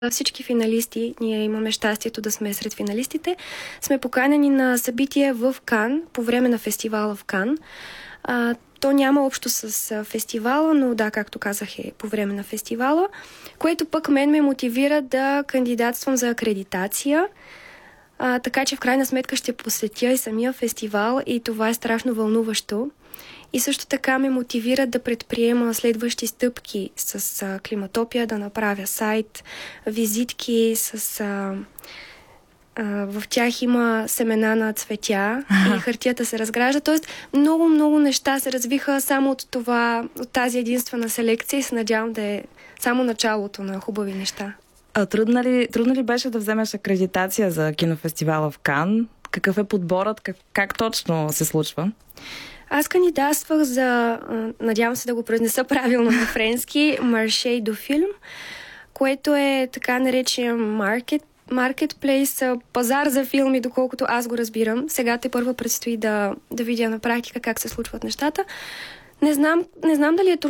Всички финалисти, ние имаме щастието да сме сред финалистите, сме поканени на събитие в Кан, по време на фестивала в Кан. То няма общо с фестивала, но да, както казах, е по време на фестивала, което пък мен ме мотивира да кандидатствам за акредитация. Така че в крайна сметка ще посетя и самия фестивал и това е страшно вълнуващо. И също така ме мотивира да предприема следващи стъпки с Климатопия, да направя сайт, визитки в тях има семена на цветя и хартията се разгражда. Тоест много неща се развиха само от тази единствена селекция и се надявам да е само началото на хубави неща. Трудно ли беше да вземеш акредитация за кинофестивала в Кан? Какъв е подборът? Как точно се случва? Аз кандидатствах за, надявам се да го произнеса правилно на френски, Marché du Film, което е така наречен маркетплейс, пазар за филми, доколкото аз го разбирам. Сега тепърва предстои да видя на практика как се случват нещата. Не знам дали е трудно